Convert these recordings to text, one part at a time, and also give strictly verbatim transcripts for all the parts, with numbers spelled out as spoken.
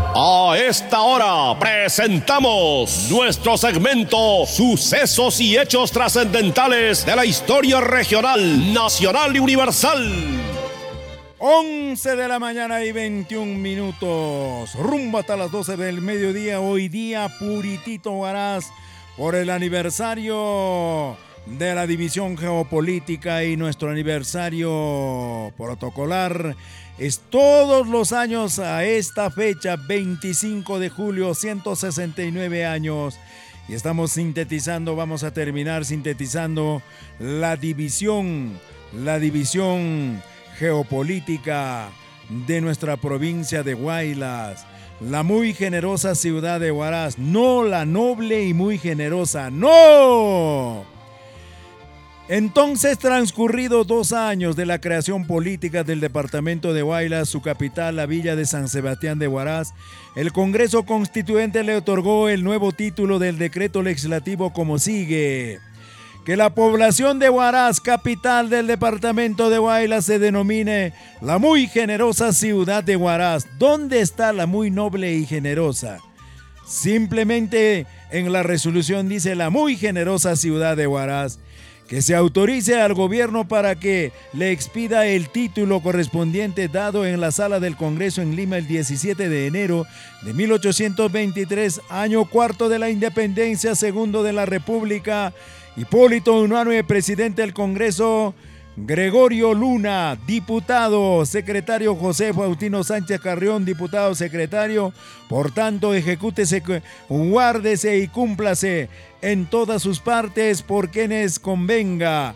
A esta hora presentamos nuestro segmento Sucesos y Hechos Trascendentales de la Historia Regional, Nacional y Universal. once de la mañana y veintiún minutos, rumbo hasta las doce del mediodía, hoy día Puritito Huaraz, por el aniversario de la División Geopolítica y nuestro aniversario protocolar es todos los años a esta fecha, veinticinco de julio, ciento sesenta y nueve años. Y estamos sintetizando, vamos a terminar sintetizando la división, la división geopolítica de nuestra provincia de Huaylas. La muy generosa ciudad de Huaraz, no la noble y muy generosa, ¡no! Entonces, transcurridos dos años de la creación política del departamento de Huaylas, su capital, la villa de San Sebastián de Huaraz, el Congreso Constituyente le otorgó el nuevo título del decreto legislativo como sigue: que la población de Huaraz, capital del departamento de Huaylas, se denomine la muy generosa ciudad de Huaraz. ¿Dónde está la muy noble y generosa? Simplemente en la resolución dice la muy generosa ciudad de Huaraz. Que se autorice al gobierno para que le expida el título correspondiente dado en la sala del Congreso en Lima el diecisiete de enero de mil ochocientos veintitrés, año cuarto de la independencia, segundo de la República. Hipólito Unanue, presidente del Congreso. Gregorio Luna, diputado. Secretario José Faustino Sánchez Carrión, diputado secretario. Por tanto, ejecútese, guárdese y cúmplase en todas sus partes por quienes convenga.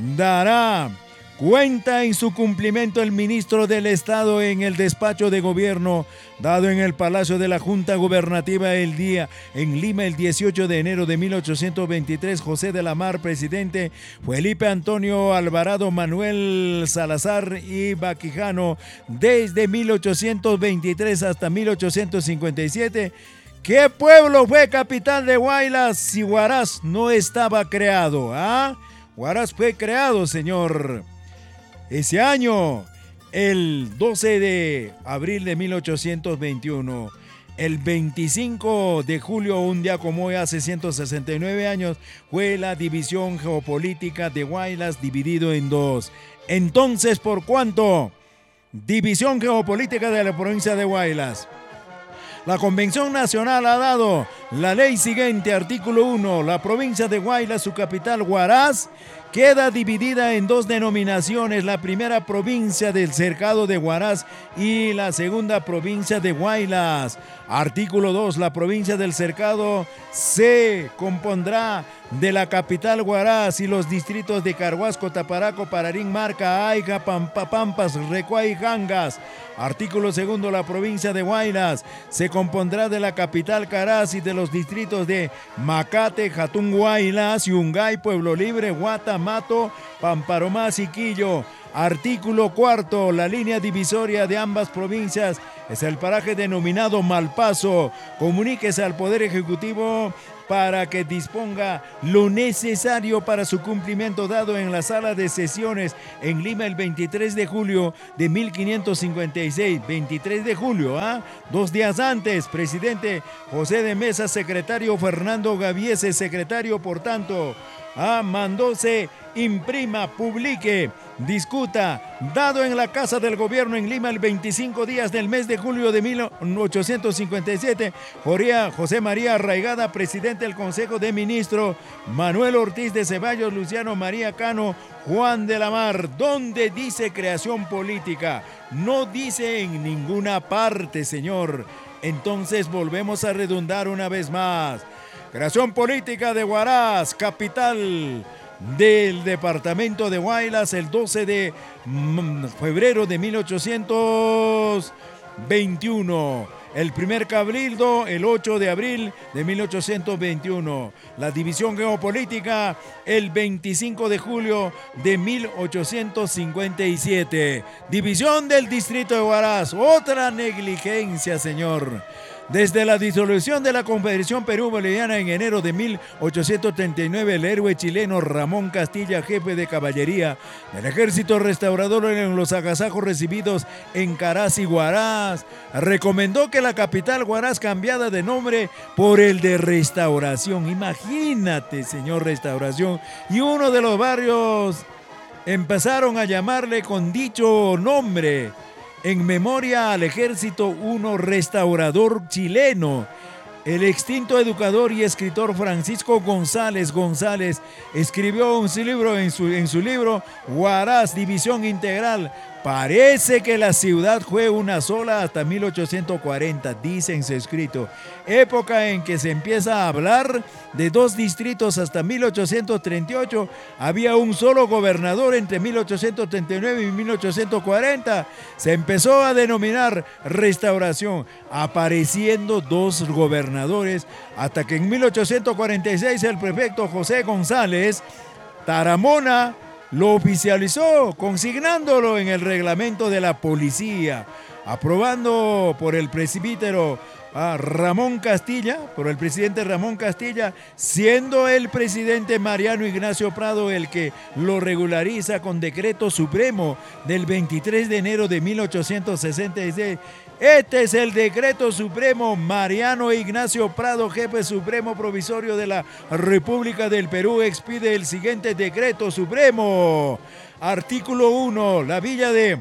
Dará cuenta en su cumplimiento el ministro del Estado en el despacho de gobierno dado en el Palacio de la Junta Gubernativa el día en Lima el dieciocho de enero de mil ochocientos veintitrés. José de la Mar, presidente. Felipe Antonio Alvarado Manuel Salazar y Baquijano desde mil ochocientos veintitrés hasta mil ochocientos cincuenta y siete. ¿Qué pueblo fue capital de Huaylas si Huaraz no estaba creado? ¿Ah? Huaraz fue creado, señor. Ese año, el doce de abril de mil ochocientos veintiuno, el veinticinco de julio, un día como hoy, hace ciento sesenta y nueve años, fue la división geopolítica de Huaylas dividido en dos. Entonces, ¿por cuánto? División geopolítica de la provincia de Huaylas. La Convención Nacional ha dado la ley siguiente, artículo uno, la provincia de Huaylas, su capital Huaraz, queda dividida en dos denominaciones, la primera provincia del Cercado de Huaraz y la segunda provincia de Huaylas. Artículo dos, la provincia del Cercado se compondrá de la capital Huaraz y los distritos de Carhuasco, Taparaco, Pararín, Marca, Aiga, Pampa, Pampas, Recuay y Jangas. Artículo segundo, la provincia de Huaylas se compondrá de la capital Caraz y de los distritos de Macate, Jatún, Huaylas, Yungay, Pueblo Libre, Huata, Mato, Pamparomá, Siquillo. Artículo cuarto, la línea divisoria de ambas provincias es el paraje denominado Malpaso. Comuníquese al Poder Ejecutivo para que disponga lo necesario para su cumplimiento dado en la sala de sesiones en Lima el veintitrés de julio de mil quinientos cincuenta y seis. veintitrés de julio, ¿ah? Dos días antes, presidente José de Mesa, secretario Fernando Gaviese, secretario, por tanto, ah, mandóse, imprima, publique, discuta, dado en la Casa del Gobierno en Lima el veinticinco días del mes de julio de mil ochocientos cincuenta y siete, José María Arraigada, presidente del Consejo de Ministros, Manuel Ortiz de Ceballos, Luciano María Cano, Juan de la Mar. ¿Dónde dice creación política? No dice en ninguna parte, señor. Entonces volvemos a redundar una vez más. Creación política de Huaraz, capital del departamento de Huaylas, el doce de febrero de mil ochocientos veintiuno. El primer cabildo, el ocho de abril de mil ochocientos veintiuno. La división geopolítica, el veinticinco de julio de mil ochocientos cincuenta y siete. División del distrito de Huaraz, otra negligencia, señor. Desde la disolución de la Confederación Perú-Boliviana en enero de mil ochocientos treinta y nueve, el héroe chileno Ramón Castilla, jefe de caballería del ejército restaurador en los agasajos recibidos en Caraz y Huaraz, recomendó que la capital Huaraz cambiara de nombre por el de Restauración. Imagínate, señor Restauración. Y uno de los barrios empezaron a llamarle con dicho nombre, en memoria al Ejército uno Restaurador chileno. El extinto educador y escritor Francisco González González escribió un libro en su, en su libro Huaraz, División Integral. Parece que la ciudad fue una sola hasta mil ochocientos cuarenta, dice en su escrito. Época en que se empieza a hablar de dos distritos hasta mil ochocientos treinta y ocho. Había un solo gobernador entre mil ochocientos treinta y nueve y mil ochocientos cuarenta. Se empezó a denominar Restauración, apareciendo dos gobernadores, hasta que en mil ochocientos cuarenta y seis el prefecto José González Taramona lo oficializó, consignándolo en el reglamento de la policía, aprobando por el presbítero a Ramón Castilla, por el presidente Ramón Castilla, siendo el presidente Mariano Ignacio Prado el que lo regulariza con decreto supremo del veintitrés de enero de mil ochocientos sesenta y seis. Este es el decreto supremo. Mariano Ignacio Prado, jefe supremo provisorio de la República del Perú, expide el siguiente decreto supremo. Artículo uno. La villa de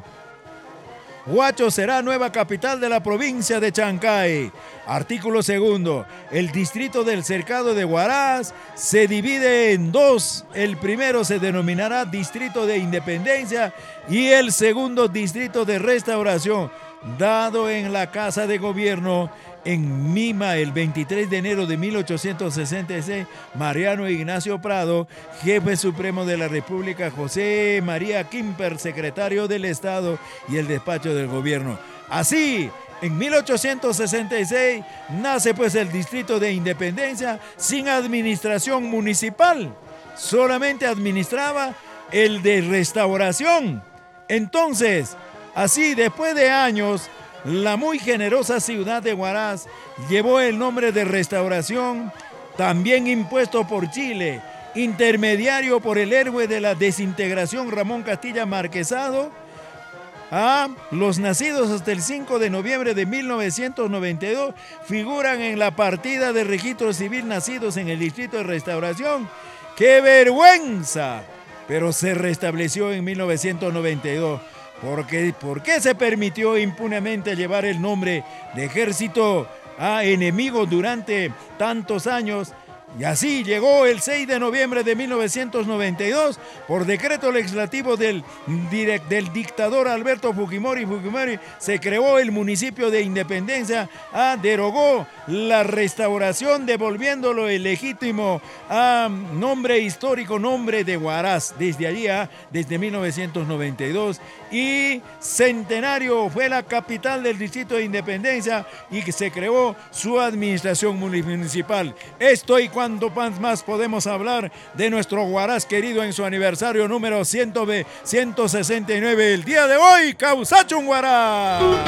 Huacho será nueva capital de la provincia de Chancay. Artículo segundo. El distrito del Cercado de Huaraz se divide en dos. El primero se denominará Distrito de Independencia y el segundo Distrito de Restauración, dado en la Casa de Gobierno en Mima el veintitrés de enero de mil ochocientos sesenta y seis, Mariano Ignacio Prado, jefe supremo de la República, José María Quimper, secretario del Estado y el despacho del gobierno. Así, en mil ochocientos sesenta y seis nace pues el Distrito de Independencia sin administración municipal, solamente administraba el de Restauración. Entonces, así, después de años, la muy generosa ciudad de Huaraz llevó el nombre de Restauración, también impuesto por Chile, intermediario por el héroe de la desintegración Ramón Castilla Marquesado. Ah, los nacidos hasta el cinco de noviembre de mil novecientos noventa y dos figuran en la partida de registro civil nacidos en el distrito de Restauración. ¡Qué vergüenza! Pero se restableció en mil novecientos noventa y dos. Porque, ¿por qué se permitió impunemente llevar el nombre de ejército a enemigo durante tantos años? Y así llegó el seis de noviembre de mil novecientos noventa y dos, por decreto legislativo del, del dictador Alberto Fujimori, Fujimori se creó el municipio de Independencia, ah, derogó la Restauración, devolviéndolo el legítimo ah, nombre histórico, nombre de Huaraz, desde allí, ah, desde mil novecientos noventa y dos, y Centenario fue la capital del distrito de Independencia y que se creó su administración municipal. Esto y cuánto más podemos hablar de nuestro Huaraz querido en su aniversario número ciento sesenta y nueve, el día de hoy, Causachun Huaraz.